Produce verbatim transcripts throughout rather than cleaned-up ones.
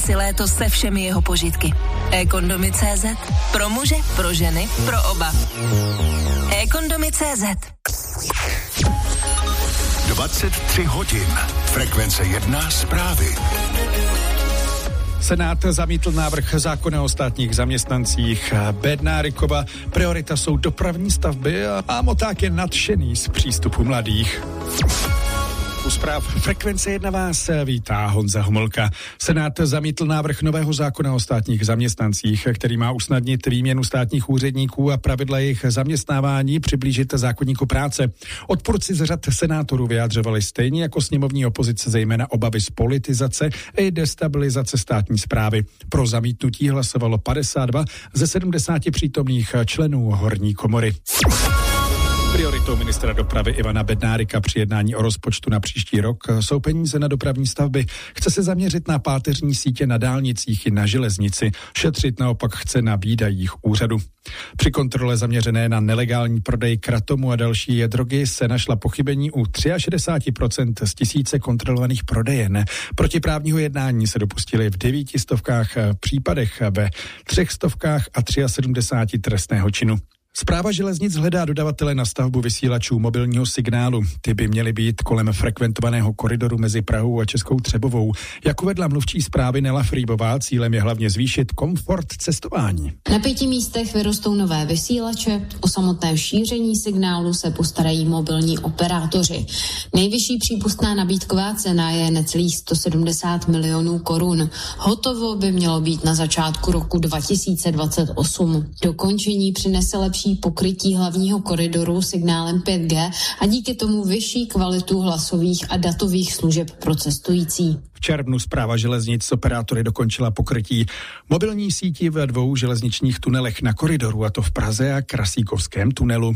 si léto se všemi jeho požitky. ekondomy tečka cé zet. Pro muže, pro ženy, pro oba. ekondomy tečka cé zet. dvacet tři hodin. Frekvence jedna zprávy. Senát zamítl návrh zákona o státních zaměstnancích. Bednárikova priorita jsou dopravní stavby a, a Moták je nadšený z přístupu mladých. U zpráv Frekvence jedna vás vítá Honza Homolka. Senát zamítl návrh nového zákona o státních zaměstnancích, který má usnadnit výměnu státních úředníků a pravidla jejich zaměstnávání přiblížit zákoníku práce. Odpůrci z řad senátorů vyjadřovali stejně jako sněmovní opozice zejména obavy z politizace i destabilizace státní správy. Pro zamítnutí hlasovalo padesát dva ze sedmdesáti přítomných členů horní komory. Prioritou ministra dopravy Ivana Bednárika při jednání o rozpočtu na příští rok jsou peníze na dopravní stavby. Chce se zaměřit na páteřní sítě na dálnicích i na železnici. Šetřit naopak chce na výdajích úřadu. Při kontrole zaměřené na nelegální prodej kratomu a další drogy se našla pochybení u šedesát tři procent z tisíce kontrolovaných prodejen. Protiprávního jednání se dopustili v devíti stovkách případech, ve třech stovkách a sedmdesáti třech trestného činu. Správa železnic hledá dodavatele na stavbu vysílačů mobilního signálu. Ty by měly být kolem frekventovaného koridoru mezi Prahou a Českou Třebovou. Jak uvedla mluvčí správy Nela Frýbová, cílem je hlavně zvýšit komfort cestování. Na pěti místech vyrostou nové vysílače, o samotné šíření signálu se postarají mobilní operátoři. Nejvyšší přípustná nabídková cena je necelých sto sedmdesát milionů korun. Hotovo by mělo být na začátku roku dva tisíce dvacet osm. Dokončení přinese lepší pokrytí hlavního koridoru signálem pět G a díky tomu vyšší kvalitu hlasových a datových služeb pro cestující. V červnu Správa železnic s operátory dokončila pokrytí mobilní sítí ve dvou železničních tunelech na koridoru, a to v Praze a Krasíkovském tunelu.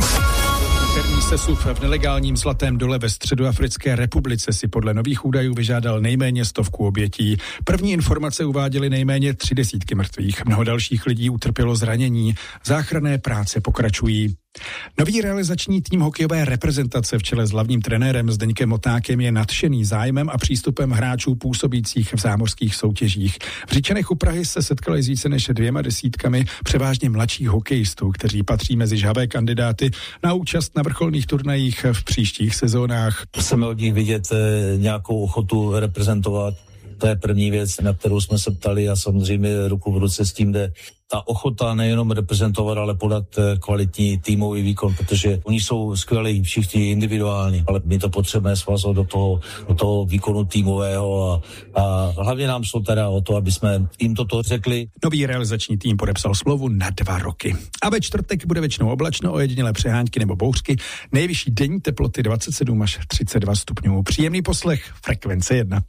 Terní sesuv v nelegálním Zlatém dole ve Středoafrické republice si podle nových údajů vyžádal nejméně stovku obětí. První informace uváděly nejméně tři desítky mrtvých. Mnoho dalších lidí utrpělo zranění. Záchranné práce pokračují. Nový realizační tým hokejové reprezentace v čele s hlavním trenérem Zdeňkem Motákem je nadšený zájmem a přístupem hráčů působících v zámořských soutěžích. V Říčanech u Prahy se setkali s více než dvěma desítkami převážně mladších hokejistů, kteří patří mezi žhavé kandidáty na účast na vrcholných turnajích v příštích sezónách. Chceme od nich vidět nějakou ochotu reprezentovat. To je první věc, na kterou jsme se ptali, a samozřejmě ruku v ruce s tím jde ta ochota nejenom reprezentovat, ale podat kvalitní týmový výkon, protože oni jsou skvělí, všichni individuální, ale my to potřebujeme svazovat do toho, do toho výkonu týmového a, a hlavně nám šlo teda o to, aby jsme jim toto řekli. Nový realizační tým podepsal smlouvu na dva roky. A ve čtvrtek bude většinou oblačno, ojedinělé přehánky nebo bouřky. Nejvyšší denní teploty dvacet sedm až třicet dva stupňů. Příjemný poslech, Frekvence jedna.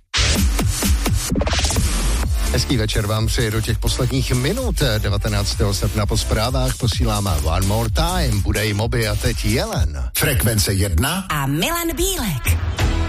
Hezký večer vám přeji do těch posledních minut. devatenáctého srpna po zprávách posíláme One More Time, bude i Moby a teď Jelen. Frekvence jedna A Milan Bílek.